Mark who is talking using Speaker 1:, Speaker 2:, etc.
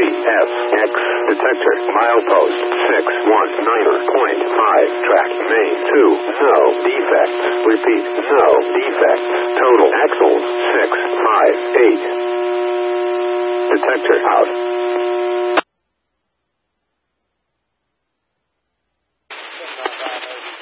Speaker 1: CSX detector. Milepost 619.5. Track main 2. No defects. Repeat, no defects. Total axles 658. Detector out.